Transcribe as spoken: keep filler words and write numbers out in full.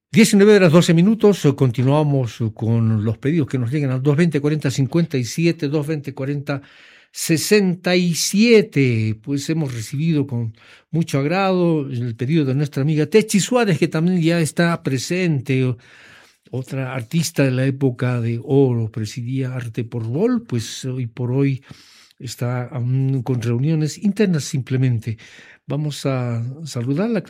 diecinueve horas doce minutos, eh, continuamos eh, con los pedidos que nos llegan al dos veinte cuarenta cincuenta y siete, dos veinte cuarenta sesenta y siete. Pues hemos recibido con mucho agrado el pedido de nuestra amiga Techi Suárez, que también ya está presente, otra artista de la época de oro, presidía Arte por Vol, pues hoy por hoy está aún con reuniones internas simplemente. Vamos a saludarla.